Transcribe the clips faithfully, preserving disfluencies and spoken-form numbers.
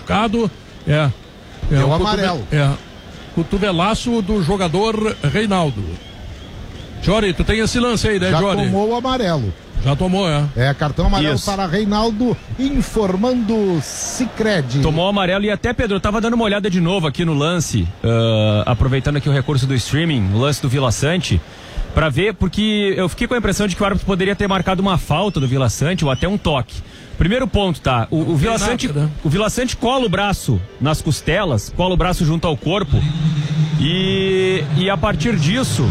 machucado. É. É o amarelo. É. Cotovelaço do jogador Reinaldo. Jory, tu tem esse lance aí, né, Já Jory? tomou o amarelo. Já tomou, é. É, cartão amarelo Isso. para Reinaldo, informando Sicredi. Tomou o amarelo e até, Pedro, eu tava dando uma olhada de novo aqui no lance, uh, aproveitando aqui o recurso do streaming, o lance do Vila Sante, pra ver, porque eu fiquei com a impressão de que o árbitro poderia ter marcado uma falta do Vila Sante ou até um toque. Primeiro ponto, tá? O, o, Vila nada, Sante, né? o Vila Sante cola o braço nas costelas, cola o braço junto ao corpo e, e a partir disso,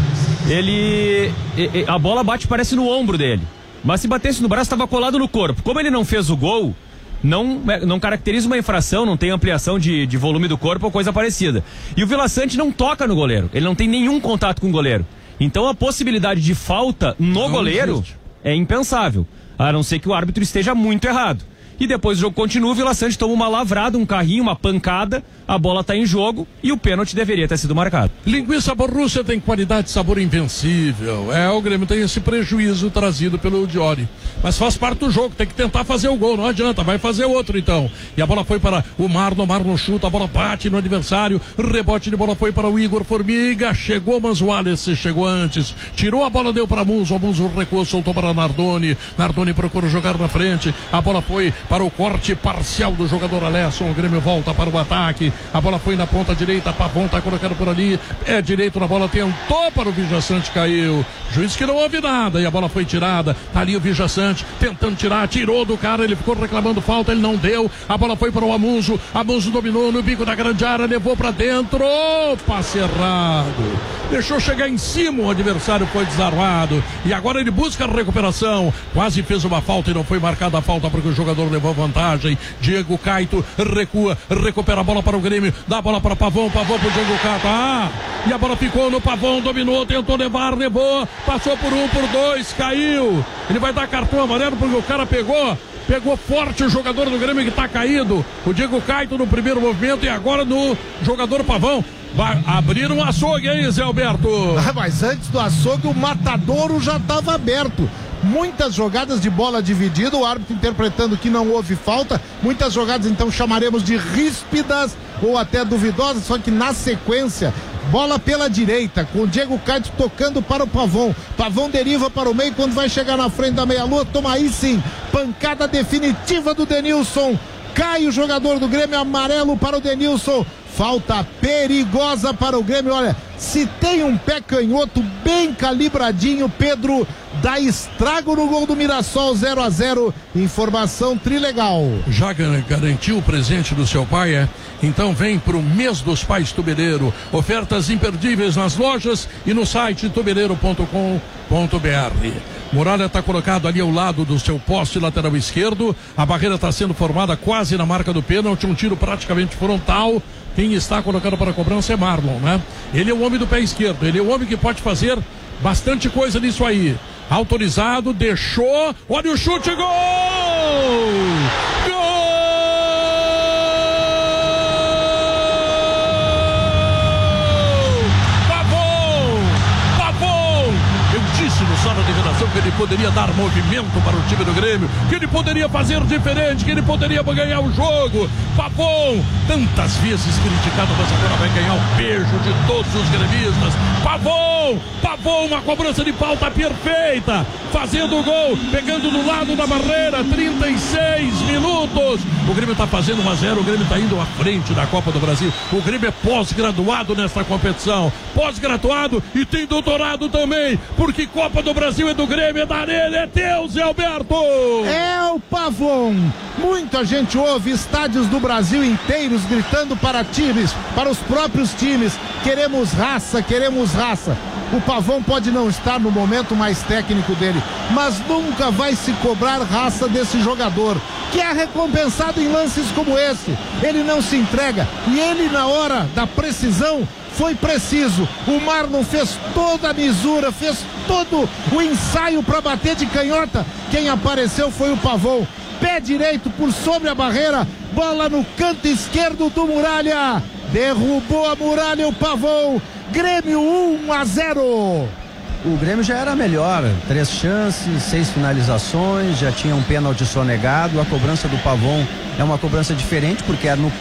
ele. E, e, a bola bate, parece, no ombro dele. Mas se batesse no braço, estava colado no corpo. Como ele não fez o gol, não, não caracteriza uma infração, não tem ampliação de, de volume do corpo ou coisa parecida. E o Vila Sante não toca no goleiro, ele não tem nenhum contato com o goleiro. Então a possibilidade de falta no Não goleiro existe. é impensável, a não ser que o árbitro esteja muito errado. E depois o jogo continua, o Vila Sante toma uma lavrada, um carrinho, uma pancada, a bola tá em jogo e o pênalti deveria ter sido marcado. Linguiça Borussia tem qualidade e sabor invencível. É, o Grêmio tem esse prejuízo trazido pelo Diori. Mas faz parte do jogo, tem que tentar fazer o gol, não adianta, vai fazer outro então. E a bola foi para o Marlon, Marlon chuta, a bola bate no adversário, rebote de bola foi para o Igor Formiga, chegou, mas o Wallace chegou antes, tirou a bola, deu para Muso, o Muso recuou, soltou para Nardoni, Nardoni procurou jogar na frente, a bola foi para o corte parcial do jogador Alesson, o Grêmio volta para o ataque, a bola foi na ponta direita, Pavon tá colocando por ali, é direito na bola, tentou para o Vijaçante, caiu, juiz que não houve nada, e a bola foi tirada, tá ali o Vijaçante, tentando tirar, tirou do cara, ele ficou reclamando falta, ele não deu, a bola foi para o Amunzo, Amunzo dominou no bico da grande área, levou para dentro, passe errado, deixou chegar em cima, o adversário foi desarmado, e agora ele busca a recuperação, quase fez uma falta e não foi marcada a falta porque o jogador levou vantagem, Diego Caito recua, recupera a bola para o Grêmio, dá a bola para Pavon, Pavon para o Diego Caito, ah, e a bola ficou no Pavon, dominou, tentou levar, levou, passou por um, por dois, caiu, ele vai dar cartão amarelo porque o cara pegou, pegou forte o jogador do Grêmio que está caído, o Diego Caito no primeiro movimento e agora no jogador Pavon. Vai abrir um açougue aí, Zé Alberto. Ah, mas antes do açougue o matadouro já estava aberto. Muitas jogadas de bola dividida, o árbitro interpretando que não houve falta, muitas jogadas então chamaremos de ríspidas ou até duvidosas, só que na sequência, bola pela direita, com o Diego Caito tocando para o Pavon, Pavon deriva para o meio, quando vai chegar na frente da meia-lua, toma aí sim, pancada definitiva do Denilson, cai o jogador do Grêmio, amarelo para o Denilson, falta perigosa para o Grêmio. Olha, se tem um pé canhoto bem calibradinho, Pedro, dá estrago no gol do Mirassol, zero a zero, informação trilegal. Já garantiu o presente do seu pai, é? Então vem pro mês dos pais Tubeleiro, ofertas imperdíveis nas lojas e no site tubeleiro ponto com ponto br. Muralha está colocado ali ao lado do seu poste lateral esquerdo, a barreira está sendo formada quase na marca do pênalti, um tiro praticamente frontal. Quem está colocado para a cobrança é Marlon, né? Ele é o homem do pé esquerdo, ele é o homem que pode fazer bastante coisa nisso aí. Autorizado, deixou, olha o chute, gol! Gol! Pavon! Pavon! Eu disse no sala de redação que ele poderia dar movimento para o time do Grêmio, que ele poderia fazer diferente, que ele poderia ganhar o jogo. Pavon, tantas vezes criticado, mas agora vai ganhar o beijo de todos os gremistas. Pavon, Pavon, uma cobrança de falta perfeita, fazendo o gol, pegando do lado da barreira, trinta e seis minutos. O Grêmio está fazendo um a zero, o Grêmio está indo à frente da Copa do Brasil. O Grêmio é pós-graduado nesta competição, pós-graduado e tem doutorado também, porque Copa do Brasil é do Grêmio, é da Arena, é teu, Zé Alberto. É o Pavon. Muita gente ouve estádios do Brasil inteiros gritando para times, para os próprios times, queremos raça, queremos raça. O Pavon pode não estar no momento mais técnico dele, mas nunca vai se cobrar raça desse jogador, que é recompensado em lances como esse. Ele não se entrega e ele, na hora da precisão, foi preciso. O Marlon fez toda a misura, fez todo o ensaio para bater de canhota. Quem apareceu foi o Pavon. Pé direito por sobre a barreira, bola no canto esquerdo do Muralha, derrubou a Muralha o Pavon. Grêmio um a zero. O Grêmio já era melhor, três chances, seis finalizações, já tinha um pênalti sonegado. A cobrança do Pavon é uma cobrança diferente porque é no